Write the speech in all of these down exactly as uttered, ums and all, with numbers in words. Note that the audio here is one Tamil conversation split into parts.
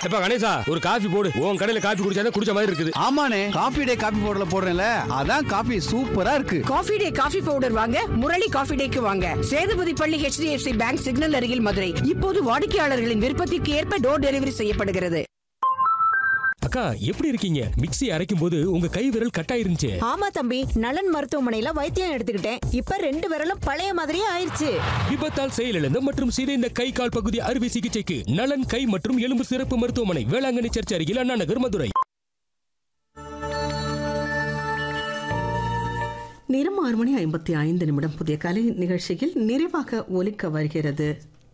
எப்ப கணேசா ஒரு காபி போடு. உன் கடையில காபி குடிச்சா குடிச்ச மாதிரி இருக்குது. ஆமாண்ணே, காபி டே காபி பவுடர்ல போடுறேன்ல, அதான் காபி சூப்பரா இருக்கு. காபி டே காபி பவுடர் வாங்க முரளி காபி டேக்கு வாங்க. சேதுபதி பள்ளி H D F C bank signal அருகில் மதுரை. இப்போது வாடிக்கையாளர்களின் விருப்பத்திற்கு ஏற்ப டோர் டெலிவரி செய்யப்படுகிறது. அக்கா எப்படி இருக்கீங்க? மிக்ஸி அரைக்கும் போது உங்க கை விரல் கட் ஆயிருந்துச்சு. ஆமா தம்பி, நலன் மருத்துவமனையில வைத்தியம் எடுத்துக்கிட்டேன். இப்ப ரெண்டு விரலும் பழைய மாதிரியே ஆயிருச்சு. விபத்தால் செயலிழந்த மற்றும் சிதைந்த கை கால் பகுதி அறுவை சிகிச்சைக்கு நலன் கை மற்றும் எலும்பு சிறப்பு மருத்துவமனை, வேளாங்கண்ணி சர்ச் அருகில், அண்ணா நகர், மதுரை. நேரம் ஆறு மணி ஐம்பத்தி ஐந்து நிமிடம். புதிய கலை நிகழ்ச்சியில் நிறைவாக ஒலிக்க வருகிறது.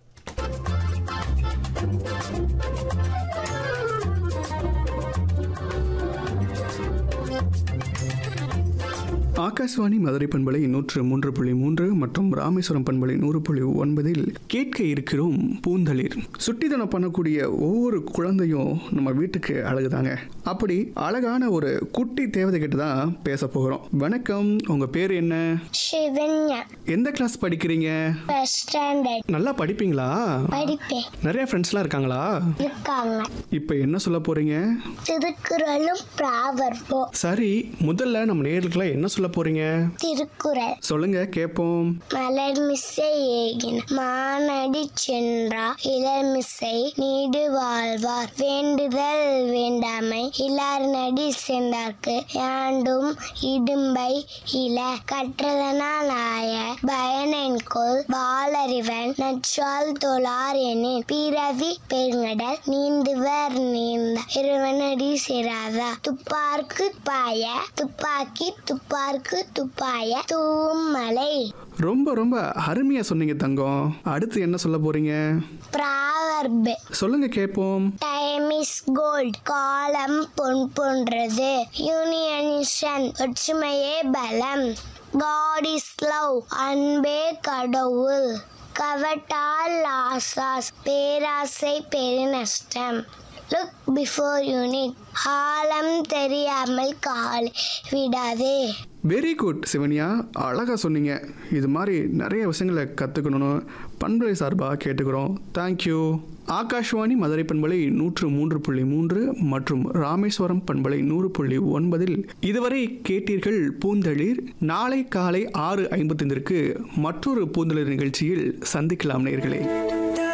ஆகாஷ்வாணி மதுரை பண்பலை நூற்று மூன்று புள்ளி மூன்று மற்றும் ராமேஸ்வரம் பண்பலை நூறு புள்ளி ஒன்பதில் கேட்க இருக்கிறோம் பூந்தளிர். சுட்டித்தனம் பண்ணக்கூடிய ஒவ்வொரு குழந்தையும் நம்ம வீட்டுக்கு அழகுதாங்க. அப்படி அழகான ஒரு குட்டி தேவதை கிட்ட தான் பேச போகிறோம். வணக்கம், உங்க பேர் என்ன? சிவன்யா. எந்த கிளாஸ் படிக்கிறீங்க? First standard. நல்லா படிப்பீங்களா? படிப்பேன். நிறைய ஃப்ரெண்ட்ஸ்லாம் இருக்காங்களா? இருக்காங்க. இப்போ என்ன சொல்ல போறீங்க? திருக்குறளும் ப்ராவர்போ. சரி, முதல்ல நம்ம நேயர்களுக்கெல்லாம் என்ன சொல்ல போறீங்க? திருக்குறள். சொல்லுங்க கேட்போம். மலர் மிசை ஏகின மானடி சென்றா இளமிசை நீடு வாழ்வார் வேண்டுதல் வேண்டாமை இலார் நடி சென்றார்க்கு யாண்டும் இடும்பை இல கற்றதனால் ஆய பயனென்கொள் வாளறிவன் நற்றால் தொழார் எனின் பிறவி பெருங்கடல் நீந்துவர் நீந்த இருவனடி சேராதா துப்பார்க்கு பாய துப்பாக்கி துப்பார்க்கு துப்பாய தூவும் மலை. ரொம்ப ரொம்ப அருமையா சொன்னீங்க தங்கம். அடுத்து என்ன சொல்ல போறீங்க? ப்ராவர்ப். சொல்லுங்க கேட்போம். Time is gold. காலம் பொன் போன்றது. யூனியனிஷன். ஒற்றுமையே பலம். God is love. அன்பே கடவுள். கவட்டால் லாசாஸ். பேராசை பெருநஷ்டம். Look before unit. ஆழம் தெரியாமல் கால் விடாதே. வெரி குட் சிவன்யா, அழகா சொன்னீங்க. இது மாதிரி நிறைய விஷயங்களை கற்றுக்கணும்னு பண்பலை சார்பாக கேட்டுக்கிறோம். தேங்க்யூ. ஆகாஷ்வாணி மதுரை பண்பலை நூற்று மூன்று புள்ளி மூன்று மற்றும் ராமேஸ்வரம் பண்பலை நூறு புள்ளி ஒன்பதில் இதுவரை கேட்டீர்கள் பூந்தளிர். நாளை காலை ஆறு ஐம்பத்தைந்திற்கு மற்றொரு பூந்தளிர் நிகழ்ச்சியில் சந்திக்கலாம் நேயர்களே.